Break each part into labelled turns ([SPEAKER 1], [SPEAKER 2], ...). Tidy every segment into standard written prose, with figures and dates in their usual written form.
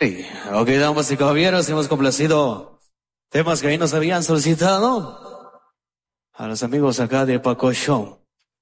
[SPEAKER 1] Sí. Ok, damas y caballeros, hemos complacido temas que ahí nos habían solicitado a los amigos acá de Paco Show.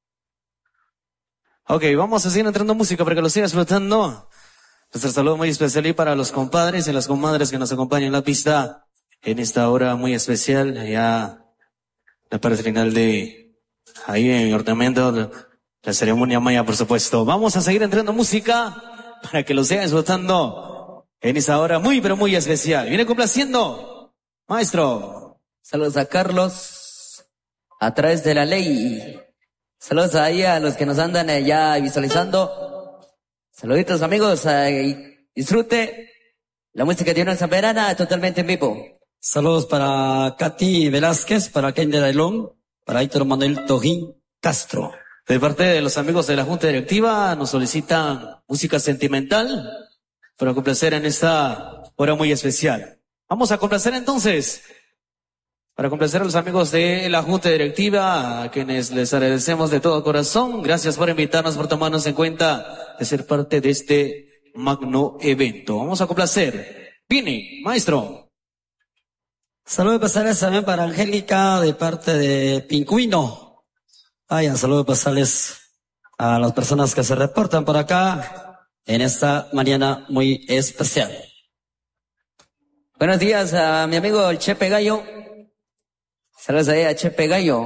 [SPEAKER 1] Ok, vamos a seguir entrando música para que lo siga disfrutando. Nuestro saludo muy especial y para los compadres y las comadres que nos acompañan en la pista en esta hora muy especial, ya la parte final de ahí en ornamento, la ceremonia maya, por supuesto. Vamos a seguir entrando música para que lo sigan disfrutando en esta hora muy, pero muy especial. Viene complaciendo, maestro.
[SPEAKER 2] Saludos a Carlos, a través de la ley. Saludos ahí a los que nos andan ya visualizando. Saluditos amigos, disfrute la música de una verana totalmente en vivo.
[SPEAKER 3] Saludos para Katy Velázquez, para Kender Ailón, para Héctor Manuel Tojín Castro.
[SPEAKER 1] De parte de los amigos de la Junta Directiva nos solicitan música sentimental para complacer en esta hora muy especial. Vamos a complacer entonces, para complacer a los amigos de la Junta Directiva, a quienes les agradecemos de todo corazón. Gracias por invitarnos, por tomarnos en cuenta de ser parte de este magno evento. Vamos a complacer. Vini, maestro.
[SPEAKER 3] Saludos especiales también para Angélica de parte de Pingüino. Saludos especiales a las personas que se reportan por acá en esta mañana muy especial.
[SPEAKER 2] Buenos días a mi amigo el Chepe Gallo. Saludos ahí a Chepe Gallo.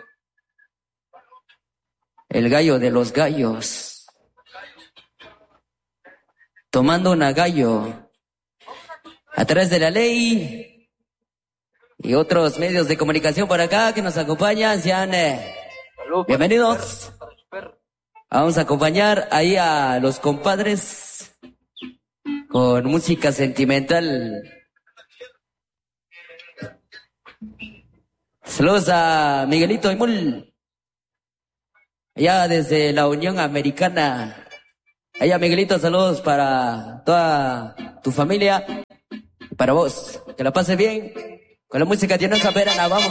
[SPEAKER 2] El gallo de los gallos. Tomando una gallo. A través de la ley. Y otros medios de comunicación por acá que nos acompañan, sean bienvenidos. Vamos a acompañar ahí a los compadres con música sentimental. Saludos a Miguelito Imul, allá desde la Unión Americana. Allá Miguelito, saludos para toda tu familia y para vos. Que la pase bien. Con la música de una verana, vamos.